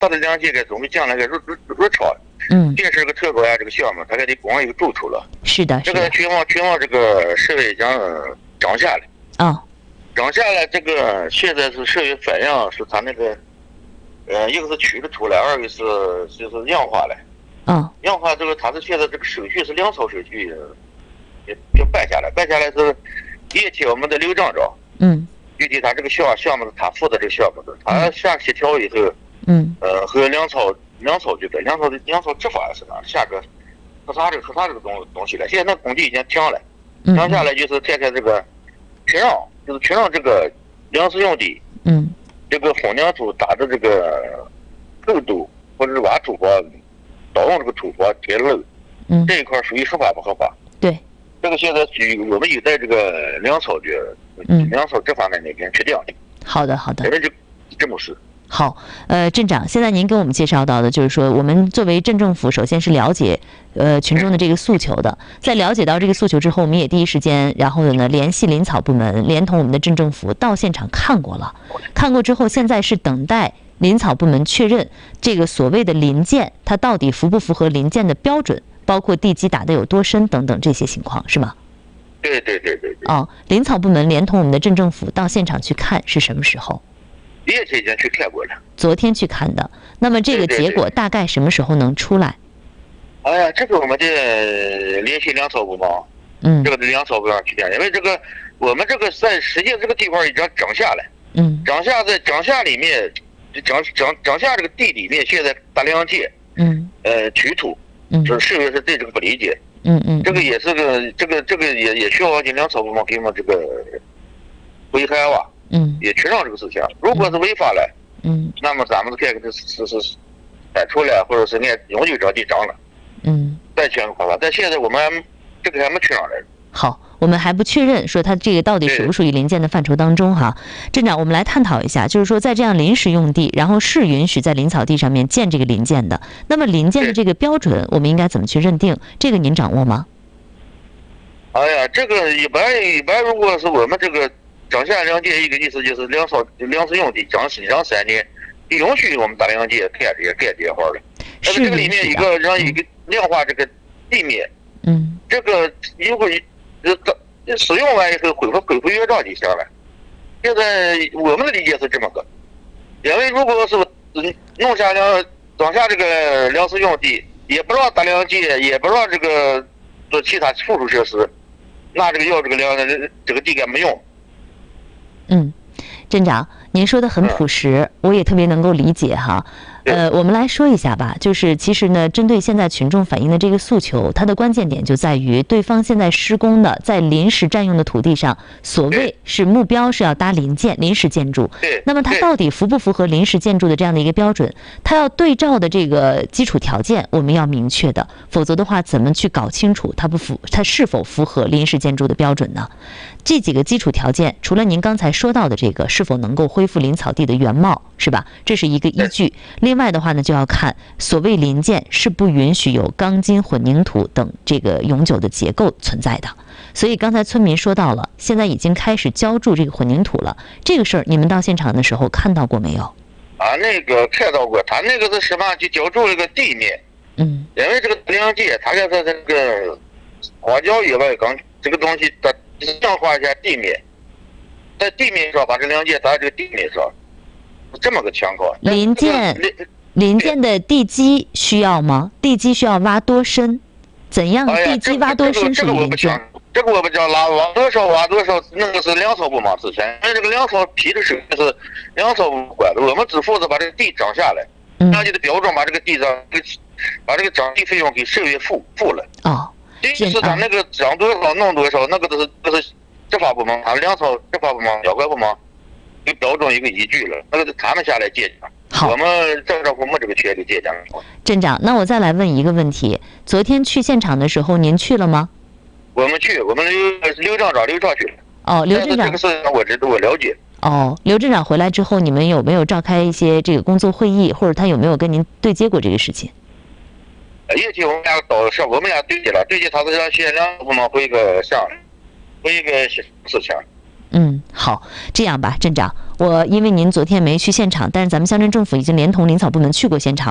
他的梁界给总给降了个入超。这是个特高压这个项目，它还得光一个住处了。 是的， 这个全网这个设备将涨下来。涨下来，这个现在是设备反应是它那个，一个是取了出来，二个是就是氧化了。氧化这个它是现在这个手续是粮草手续，也办下来是液体我们的刘站长。具体他这个项目他负责这个项目的，他下协调以后，和粮草局的粮草执法是吧？下个和他这个东西了。现在那工地已经停了，停下来就是看看这个全让这个粮食用地，这个混凝土打的这个厚度或者是挖土包，导用这个土包铁漏，这一块属于合法不合法？ 对， 这个现在我们有在这个粮草局，粮草执法那边确定。 好的， 人就这么是。 好，镇长，现在您给我们介绍到的就是说，我们作为镇政府，首先是了解群众的这个诉求的，在了解到这个诉求之后，我们也第一时间，然后呢联系林草部门，连同我们的镇政府到现场看过了，看过之后，现在是等待林草部门确认这个所谓的临建，它到底符不符合临建的标准，包括地基打得有多深等等这些情况，是吗？ 对。 林草部门连同我们的镇政府到现场去看是什么时候？ 昨天已经去看过了。 昨天去看的，那么这个结果大概什么时候能出来？ 哎呀，这个我们得联系粮草部门，这个粮草部门去点，因为这个我们这个在实际这个地方已经涨下来，涨下在涨下里面，涨下这个地里面现在打梁界，取土，是不是对这个不理解？这个也是个这个也需要粮草部门给我们这个回函吧。也确认这个事情，如果是违法了，那么咱们看看这是改出来，或者是按永久着地涨了，再签个合法。但现在我们这个还没确认来。 好，我们还不确认说它这个到底属不属于临建的范畴当中哈。镇长，我们来探讨一下，就是说在这样临时用地，然后是允许在林草地上面建这个临建的，那么临建的这个标准，我们应该怎么去认定？这个您掌握吗？ 哎呀，这个一般，如果是我们这个。涨下梁界一个意思就是粮食用地涨3年，允许我们打梁界干这些活的。但是这个里面一个让一个量化这个地面，这个如果使用完以后恢复原状就行了。现在我们的理解是这么个，因为如果是弄下涨下这个粮食用地，也不让打梁界，也不让这个做其他附属设施，那这个要这个地干没用。 镇长，您说的很朴实，我也特别能够理解哈。我们来说一下吧，就是其实呢，针对现在群众反映的这个诉求，它的关键点就在于对方现在施工的在临时占用的土地上，所谓是目标是要搭临时建筑，那么它到底符不符合临时建筑的这样的一个标准？它要对照的这个基础条件，我们要明确的，否则的话，怎么去搞清楚它是否符合临时建筑的标准呢？这几个基础条件，除了您刚才说到的这个是否能够恢复林草地的原貌，是吧？这是一个依据。另外的话呢，就要看所谓临建是不允许有钢筋混凝土等这个永久的结构存在的。所以刚才村民说到了，现在已经开始浇筑这个混凝土了。这个事儿你们到现场的时候看到过没有？ 那个看到过，他那个是什么？就浇筑了个地面。因为这个梁界，它在这个花椒以外，这个东西它强化一下地面，在地面上把这梁界打在这个地面上，这么个情况。 临建的地基需要吗？地基需要挖多深？怎样地基挖多深属于临建？ 这个我不知道，挖多少，那个是粮草部门之前，因为这个粮草批的是粮草部管的，我们只负责把这个地涨下来，按你的标准把这个地上把这个涨地费用给社会付了。这是他那个涨多少弄多少，那个都是执法部门，粮草执法部门、交管部门有标准一个依据了，那个是他们下来界定。我们镇政府没这个权利界定。 镇长，那我再来问一个问题：昨天去现场的时候，您去了吗？ 我们刘站长去了。 刘镇长， 这个事我了解。 刘镇长回来之后，你们有没有召开一些这个工作会议，或者他有没有跟您对接过这个事情？ 也许我们俩对接了，他是让县粮部门回一个事情。 好，这样吧，镇长， 因为您昨天没去现场，但是咱们乡镇政府已经连同林草部门去过现场。